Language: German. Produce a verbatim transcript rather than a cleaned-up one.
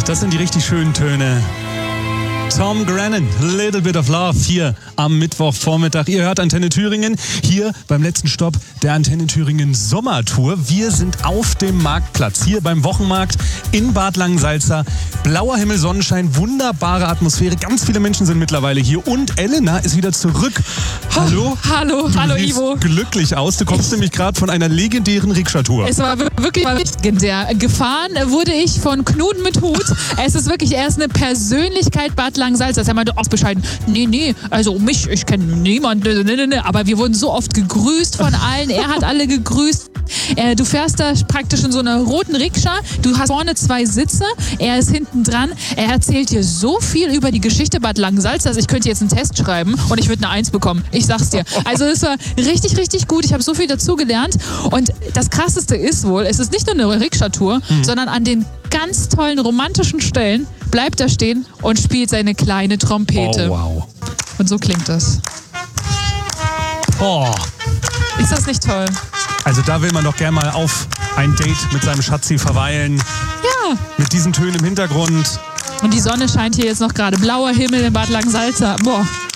Das sind die richtig schönen Töne. Tom Grennan, Little Bit of Love, hier am Mittwochvormittag. Ihr hört Antenne Thüringen, hier beim letzten Stopp der Antenne Thüringen Sommertour. Wir sind auf dem Marktplatz, hier beim Wochenmarkt in Bad Langensalza. Blauer Himmel, Sonnenschein, wunderbare Atmosphäre. Ganz viele Menschen sind mittleckere hier und Elena ist wieder zurück. Hallo? Oh, hallo, du hallo siehst Ivo. Glücklich aus. Du kommst ich nämlich gerade von einer legendären Rikscha-Tour. Es war wirklich legendär. Gefahren wurde ich von Knuden mit Hut. Es ist wirklich, er ist eine Persönlichkeit Bad Langensalza. Er meinte ausbescheiden, nee, nee, also mich, ich kenne niemanden, nee, nee, nee. Aber wir wurden so oft gegrüßt von allen. Er hat alle gegrüßt. Äh, du fährst da praktisch in so einer roten Rikscha. Du hast vorne zwei Sitze. Er ist hinten dran. Er erzählt dir so viel über die Geschichte Bad Langensalza, dass ich könnte jetzt einen Test schreiben und ich würde eine Eins bekommen. Ich sag's dir. Also es war richtig, richtig gut. Ich habe so viel dazu gelernt. Und das Krasseste ist wohl, es ist nicht nur eine Rikscha-Tour, mhm. sondern an den ganz tollen romantischen Stellen bleibt er stehen und spielt seine kleine Trompete. Oh, wow. Und so klingt das. Oh. Ist das nicht toll? Also da will man doch gerne mal auf ein Date mit seinem Schatzi verweilen. Ja. Mit diesen Tönen im Hintergrund. Und die Sonne scheint hier jetzt noch gerade. Blauer Himmel in Bad Langensalza. Boah.